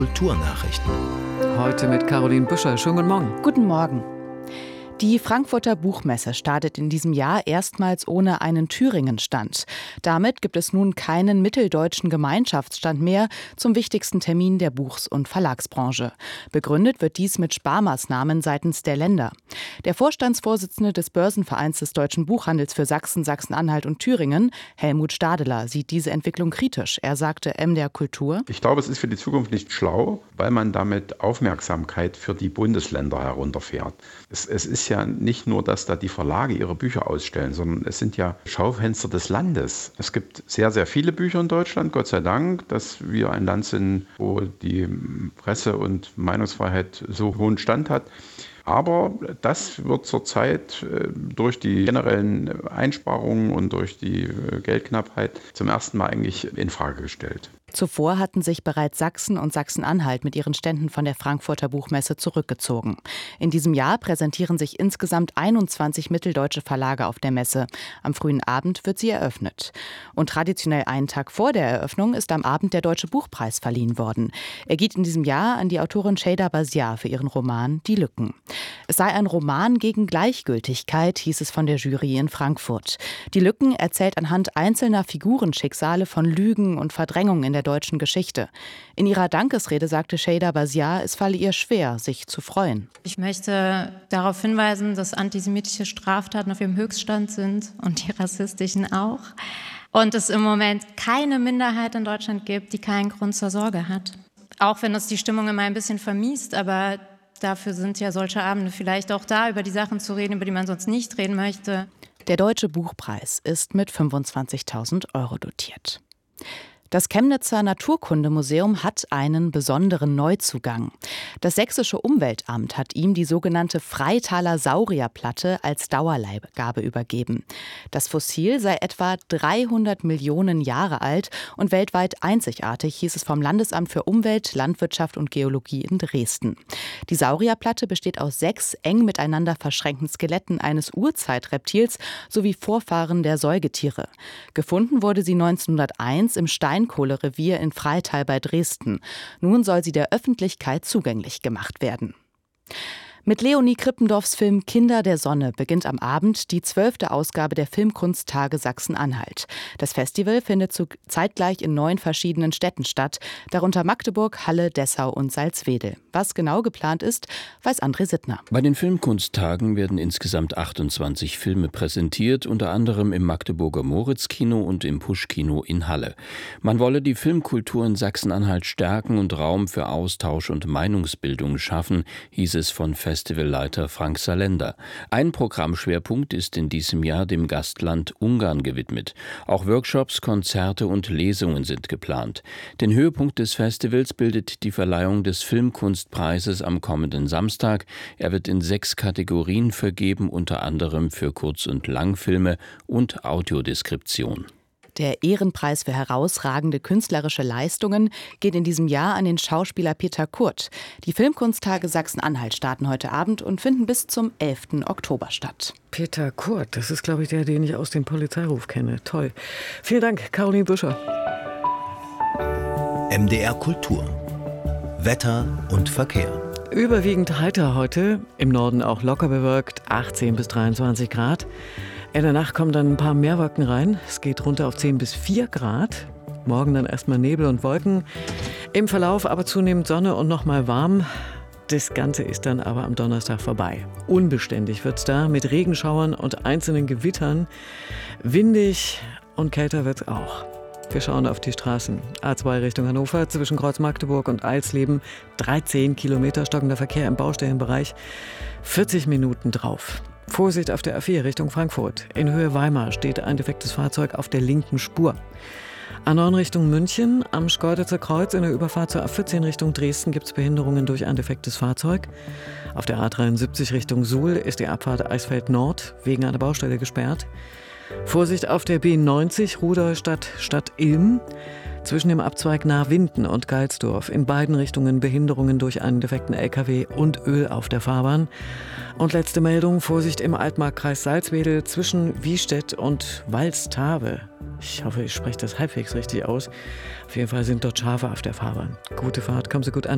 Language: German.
Kulturnachrichten. Heute mit Caroline Büscher. Schönen guten Morgen. Guten Morgen. Die Frankfurter Buchmesse startet in diesem Jahr erstmals ohne einen Thüringen-Stand. Damit gibt es nun keinen mitteldeutschen Gemeinschaftsstand mehr zum wichtigsten Termin der Buchs- und Verlagsbranche. Begründet wird dies mit Sparmaßnahmen seitens der Länder. Der Vorstandsvorsitzende des Börsenvereins des deutschen Buchhandels für Sachsen, Sachsen-Anhalt und Thüringen, Helmut Stadeler, sieht diese Entwicklung kritisch. Er sagte MDR Kultur: Ich glaube, es ist für die Zukunft nicht schlau, weil man damit Aufmerksamkeit für die Bundesländer herunterfährt. Es ist ja nicht nur, dass da die Verlage ihre Bücher ausstellen, sondern es sind ja Schaufenster des Landes. Es gibt sehr, sehr viele Bücher in Deutschland, Gott sei Dank, dass wir ein Land sind, wo die Presse- und Meinungsfreiheit so hohen Stand hat. Aber das wird zurzeit durch die generellen Einsparungen und durch die Geldknappheit zum ersten Mal eigentlich in Frage gestellt. Zuvor hatten sich bereits Sachsen und Sachsen-Anhalt mit ihren Ständen von der Frankfurter Buchmesse zurückgezogen. In diesem Jahr präsentieren sich insgesamt 21 mitteldeutsche Verlage auf der Messe. Am frühen Abend wird sie eröffnet. Und traditionell einen Tag vor der Eröffnung ist am Abend der Deutsche Buchpreis verliehen worden. Er geht in diesem Jahr an die Autorin Şeyda Basiar für ihren Roman Die Lücken. Es sei ein Roman gegen Gleichgültigkeit, hieß es von der Jury in Frankfurt. Die Lücken erzählt anhand einzelner Figurenschicksale von Lügen und Verdrängungen in der deutschen Geschichte. In ihrer Dankesrede sagte Şeyda Basiar, es falle ihr schwer, sich zu freuen. Ich möchte darauf hinweisen, dass antisemitische Straftaten auf ihrem Höchststand sind und die rassistischen auch. Und es im Moment keine Minderheit in Deutschland gibt, die keinen Grund zur Sorge hat. Auch wenn uns die Stimmung immer ein bisschen vermiest, aber dafür sind ja solche Abende vielleicht auch da, über die Sachen zu reden, über die man sonst nicht reden möchte. Der Deutsche Buchpreis ist mit 25.000 € dotiert. Das Chemnitzer Naturkundemuseum hat einen besonderen Neuzugang. Das sächsische Umweltamt hat ihm die sogenannte Freitaler Saurierplatte als Dauerleihgabe übergeben. Das Fossil sei etwa 300 Millionen Jahre alt und weltweit einzigartig, hieß es vom Landesamt für Umwelt, Landwirtschaft und Geologie in Dresden. Die Saurierplatte besteht aus 6 eng miteinander verschränkten Skeletten eines Urzeitreptils sowie Vorfahren der Säugetiere. Gefunden wurde sie 1901 im Steinkohlerevier in Freital bei Dresden. Nun soll sie der Öffentlichkeit zugänglich gemacht werden. Mit Leonie Krippendorfs Film Kinder der Sonne beginnt am Abend die 12. Ausgabe der Filmkunsttage Sachsen-Anhalt. Das Festival findet zeitgleich in 9 verschiedenen Städten statt, darunter Magdeburg, Halle, Dessau und Salzwedel. Was genau geplant ist, weiß André Sittner. Bei den Filmkunsttagen werden insgesamt 28 Filme präsentiert, unter anderem im Magdeburger Moritzkino und im Puschkino in Halle. Man wolle die Filmkultur in Sachsen-Anhalt stärken und Raum für Austausch und Meinungsbildung schaffen, hieß es von Festivalleiter Frank Salender. Ein Programmschwerpunkt ist in diesem Jahr dem Gastland Ungarn gewidmet. Auch Workshops, Konzerte und Lesungen sind geplant. Den Höhepunkt des Festivals bildet die Verleihung des Filmkunstpreises am kommenden Samstag. Er wird in 6 Kategorien vergeben, unter anderem für Kurz- und Langfilme und Audiodeskription. Der Ehrenpreis für herausragende künstlerische Leistungen geht in diesem Jahr an den Schauspieler Peter Kurt. Die Filmkunsttage Sachsen-Anhalt starten heute Abend und finden bis zum 11. Oktober statt. Peter Kurt, das ist, glaube ich, der, den ich aus dem Polizeiruf kenne. Toll. Vielen Dank, Caroline Büscher. MDR Kultur. Wetter und Verkehr. Überwiegend heiter heute, im Norden auch locker bewölkt, 18 bis 23 Grad. In der Nacht kommen dann ein paar mehr Wolken rein. Es geht runter auf 10 bis 4 Grad. Morgen dann erstmal Nebel und Wolken. Im Verlauf aber zunehmend Sonne und nochmal warm. Das Ganze ist dann aber am Donnerstag vorbei. Unbeständig wird's da mit Regenschauern und einzelnen Gewittern. Windig und kälter wird's auch. Wir schauen auf die Straßen. A2 Richtung Hannover zwischen Kreuz Magdeburg und Alsleben. 13 Kilometer stockender Verkehr im Baustellenbereich. 40 Minuten drauf. Vorsicht auf der A4 Richtung Frankfurt. In Höhe Weimar steht ein defektes Fahrzeug auf der linken Spur. A9 Richtung München. Am Schkeuditzer Kreuz in der Überfahrt zur A14 Richtung Dresden gibt es Behinderungen durch ein defektes Fahrzeug. Auf der A73 Richtung Suhl ist die Abfahrt Eisfeld Nord wegen einer Baustelle gesperrt. Vorsicht auf der B90 Rudolstadt Stadt Ilm. Zwischen dem Abzweig Nahe-Winden und Geilsdorf in beiden Richtungen Behinderungen durch einen defekten LKW und Öl auf der Fahrbahn. Und letzte Meldung, Vorsicht im Altmarkkreis Salzwedel zwischen Wiestedt und Walstave. Ich hoffe, ich spreche das halbwegs richtig aus. Auf jeden Fall sind dort Schafe auf der Fahrbahn. Gute Fahrt, kommen Sie gut an.